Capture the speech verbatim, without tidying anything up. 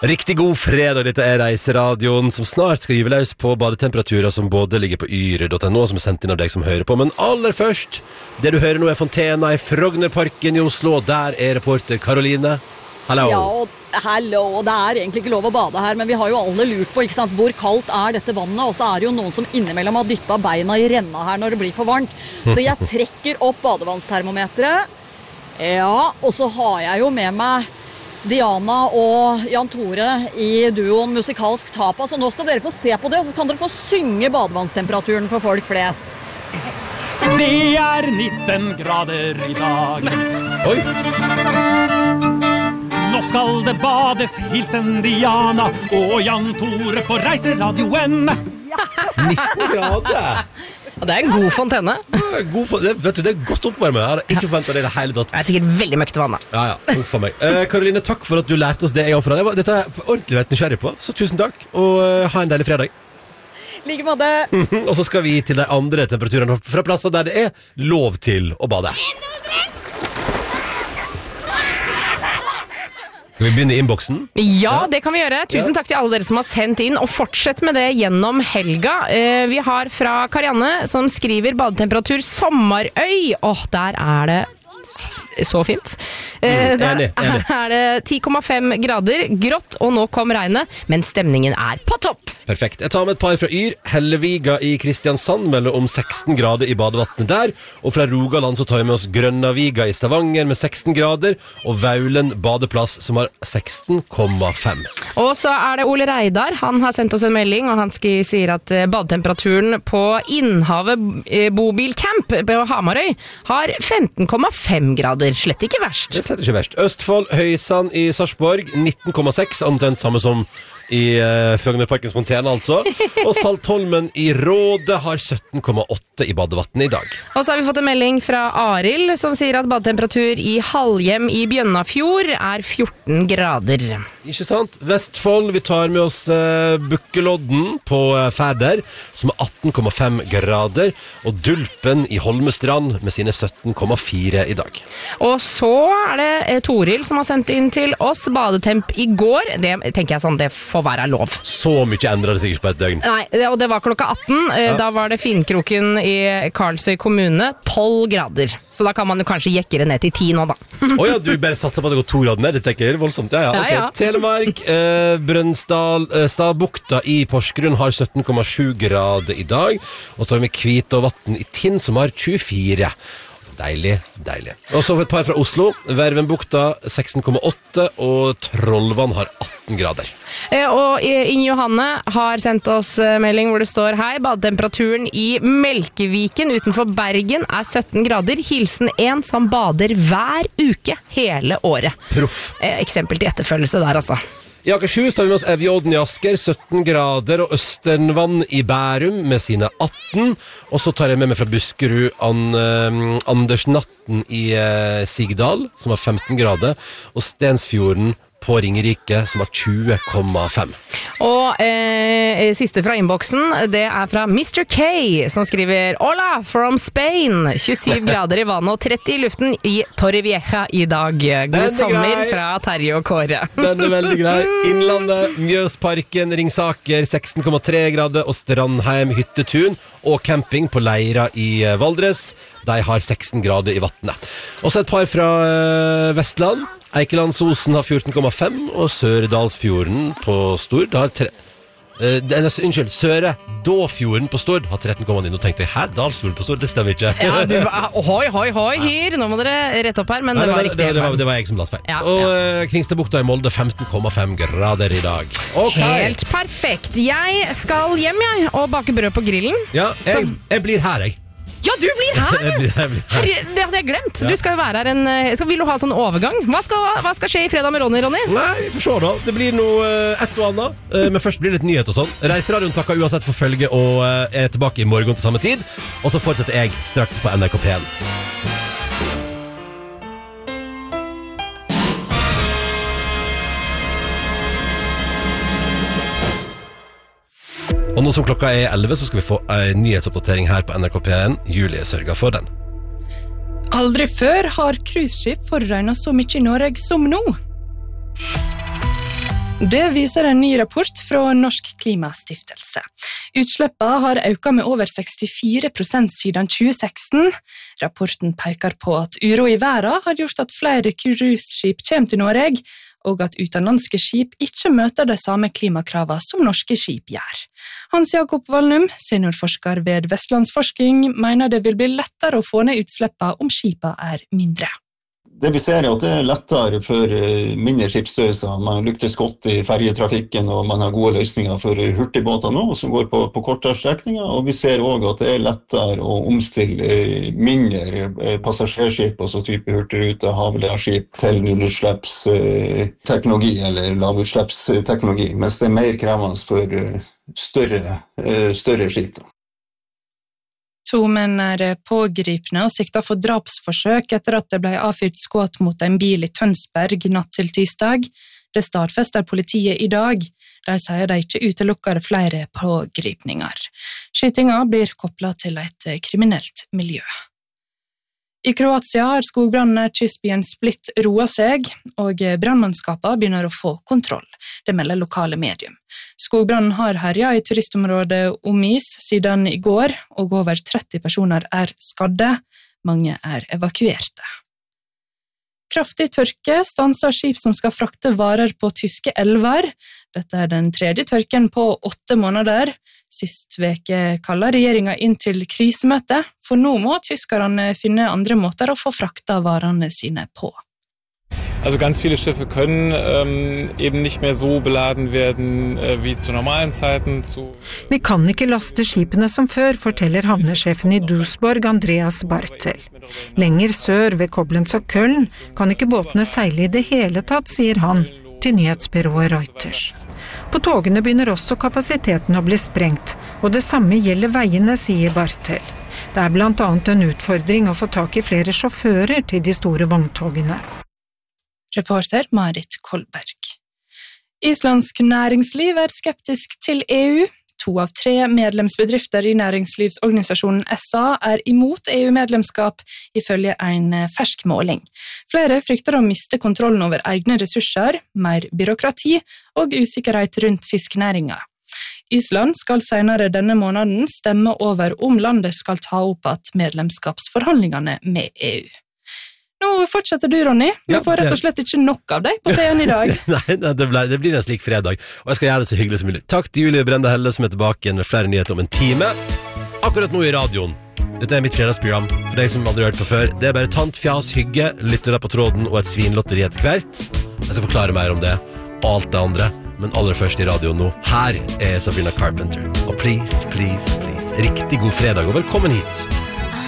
Riktig god fredag, dette er Reiseradioen som snart skal gyve løs på badetemperaturer som både ligger på yr punktum no som er sendt inn av deg som hører på. Men aller først, det du hører nå er Fontena i Frognerparken i Oslo, og der er reporter Karoline. Hallo. Ja, og hallo, og det er egentlig ikke lov å bade her, men vi har jo alle lurt på, ikke sant, hvor kaldt er dette vannet, og så er det jo noen som innimellom har dyppet beina i renna her når det blir for varmt. Så jeg trekker opp badevannstermometeret, ja, og så har jeg jo med meg Diana og Jan Tore i duoen Musikalsk Tapas, og nå skal dere få se på det, og så kan dere få synge badevannstemperaturen for folk flest. Det er nitten grader i dag. Oi! Nå skal det bades, hilsen Diana og Jan Tore på Reiseradioen. nitten grader! Og det er en god fontene. God for, det, vet du, det er godt oppvarmet. Jeg hadde ikke forventet det i det hele tatt. Det er sikkert veldig møkt vann da. Ja, ja, uff for meg. Eh, Karoline, takk for at du lærte oss det jeg har fra deg. Dette er ordentlig vært nysgjerrig på, så tusen takk. Og uh, ha en deilig fredag. Like med det. Og så skal vi til de andre temperaturene fra plasser der det er lov til å bade. Skal vi begynne i innboksen? Ja, det kan vi gjøre. Tusen takk til alle dere som har sendt inn, og fortsett med det gjennom helga. Eh, vi har fra Karianne som skriver badetemperatur Sommerøy. Åh, der er det så fint. Eh, Mm, der enig, enig. er det ti komma fem grader, grått, og nå kom regnet, men stemningen er på topp. Perfekt. Jeg tar med et par fra Yr. Helleviga i Kristiansand melder om seksten grader i badevattnet der. Og fra Rogaland så tar vi med oss Grønnaviga i Stavanger med seksten grader, og Vaulen badeplass som har seksten komma fem. Og så er det Ole Reidar. Han har sendt oss en melding, og han sk- sier at eh, badetemperaturen på Innhavet eh, bobilcamp på Hamarøy har femten komma fem grader. Slett ikke verst. Det er slett ikke verst. Østfold, Høysand i Sarpsborg, nitten komma seks, omtrent samme som i uh, Frognerparkens fontene, altså. Og Saltholmen i Råde har sytten komma åtte i badevattnet i dag. Og så har vi fått en melding fra Arild som sier at badetemperatur i Halhjem i Bjønnafjord er fjorten grader. Ikke sant? Vestfold, vi tar med oss uh, Bukkelodden på uh, Færder, som er atten komma fem grader, og Dulpen i Holmestrand med sine sytten komma fire i dag. Og så er det eh, Toril som har sendt inn til oss badetemp i går. Det tenker jeg sånn, det får være lov. Så mye endret det sikkert på et døgn. Nei, det- og det var klokka atten. Eh, Ja. Da var det Finkroken i Karlsøy kommune, tolv grader. Så da kan man jo kanskje jekke det ned til ti nå da. Åja, du bare satser på at det går to grader ned. Det tenker jeg voldsomt. Ja, ja, ok. Ja, ja. Telemark, eh, Brønsdal, eh, Stadbukta i Porsgrunn har sytten komma sju grader i dag. Og så har vi Kvitåvatn i Tinn som har tjuefire. Deilig, deilig. Og så et par fra Oslo. Vervenbukta seksten komma åtte, og Trollvann har atten grader. Eh, Og eh, Inge Johanne har sendt oss eh, melding hvor det står: Hei, badetemperaturen i Melkeviken utenfor Bergen er sytten grader. Hilsen en som bader hver uke hele året. Proff. Eh, Eksempel til etterfølgelse der, altså. I Akershus tar vi med oss Evjodden i Asker, sytten grader, og Østernvann i Bærum med sine atten. Og så tar jeg med meg fra Buskerud An, eh, Anders Natten i eh, Sigdal, som har femten grader, og Stensfjorden på Ringerike, som har tjue komma fem. Og eh, siste fra innboksen, det er fra mister K, som skriver: Hola, from Spain. tjuesyv grader i vannet og tretti i luften i Torrevieja i dag. God er sommer grei. fra Terje og Kåre. Den er veldig grei. Innlandet, Mjøsparken, Ringsaker, seksten komma tre grader, og Strandheim, hyttetun og camping på Leira i eh, Valdres. De har seksten grader i vattnet. Og så et par fra eh, Vestland. Eikelandsosen har fjorten komma fem, og Søredalsfjorden på Stord har tre... Uh, det, er- unnskyld, Søredåfjorden på Stord har tretten komma ni. Nå tenkte jeg, hæ, Dalsfjorden på Stord, det stemmer ikke. Ja, du, hoi, hoi, hoi, her. Nå må dere rette opp her, men Nei, det var det, riktig. det, var, det var jeg som las feil. Ja, og ja. uh, Kringstadbukta i Molde femten komma fem grader i dag. Ok. Helt perfekt. Jeg skal hjem, jeg, og bake brød på grillen. Ja, jeg, jeg blir her, jeg. Ja, du blir her! Jeg blir, jeg blir her. Herre, det hadde jeg glemt. Ja. Du skal jo være her en eh, skal, Vil du ha sånn overgang? Hva skal, hva skal skje i fredag med Ronny, Ronny? Nei, vi får se da. Det blir noe eh, et og annet. Eh, men først blir det litt nyhet og sånn. Reiseradioen takker uansett for følge og eh, er tilbake i morgen til samme tid. Og så fortsetter jeg straks på N R K P en. Og nå som klokka er elleve, så skal vi få en nyhetsoppdatering her på N R K P en. Julie sørger for den. Aldri før har cruiseskip foruregnet så mye i Norge som nå. Det viser en ny rapport fra Norsk Klimastiftelse. Utslippene har økt med over sekstifire prosent siden tjue seksten. Rapporten peker på at uro i verden har gjort at flere cruiseskip kommer til Norge, og at utenlandske skip ikke møter de samme klimakravene som norske skip gjør. Hans Jakob Valnum, seniorforsker ved Vestlandsforsking, mener det vil bli lettere å få ned utslippene om skipene er mindre. Det vi ser er at det er lettere for mindre skipsstørrelser. Man lyktes godt i ferjetrafikken, og man har gode løsninger for hurtigbåter nå, som går på, på kortere strekninger. Og vi ser også at det er lettere å omstille mindre passasjerskip, altså type hurtigruter, havleaskip, til nullutslippsteknologi eller lavutslippsteknologi, mens det er mer krevende for større, større skip. To menn er pågripne og siktet for drapsforsøk etter at det ble avfyrt skudd mot en bil i Tønsberg natt til tirsdag. Det stadfester politiet i dag. De sier de ikke utelukker flere pågripninger. Skytingen blir koblet til et kriminelt miljø. I Kroatia har skogbrannen nær kystbyen Split roet seg, og brannmannskapene begynner å få kontroll. Det melder lokale medium. Skogbrannen har herjet i turistområdet Omis siden i går, og over tretti personer er skadde. Mange er evakuerte. Kraftig tørke stanser skip som skal frakte varer på tyske elver. Dette er den tredje tørken på åtte måneder. Sist veke kallet regjeringen inn til krisemøte, for nå må tyskerne finne andre måter å få frakta varene sine på. Also ganz viele Schiffe können ähm, eben nicht mehr so beladen werden äh, wie zu normalen Zeiten. Zu Vi kan ikke laste skipene som før, forteller havnesjefen i Duisburg, Andreas Bartel. Lenger sør ved Koblenz og Köln kan ikke båtene seile i det hele tatt, sier han til nyhetsbyrået Reuters. På togene begynner også kapasiteten å bli sprengt, og det samme gjelder veiene, sier Bartel. Det er blant annet en utfordring å få tak i flere sjåfører til de store vogntogene. Reporter Marit Kolberg. Islandsk næringsliv er skeptisk til E U. To av tre medlemsbedrifter i næringslivsorganisasjonen S A er imot E U-medlemskap, ifølge en fersk måling. Flere frykter å miste kontrollen over egne ressurser, mer byråkrati og usikkerhet rundt fiskenæringa. Island skal senere denne måneden stemme over om landet skal ta opp at medlemskapsforhandlingene med E U. Nå fortsetter du, Ronny. Vi ja, får rett og slett ikke nok av deg på P en i dag. Nei, det, ble, det blir en slik fredag, og jeg skal gjøre det så hyggelig som mulig. Takk til Julie Brende Helle, som er tilbake igjen med flere nyheter om en time. Akkurat nå i radioen. Dette er mitt fredagsprogram, for deg som aldri har hørt på før. Det er bare tant, fjas, hygge, lyttere på tråden og et svinlotteri etter hvert. Jeg skal forklare mer om det, og alt det andre. Men aller først i radioen nå. Her er Sabrina Carpenter. Og please, please, please. Riktig god fredag, og velkommen hit.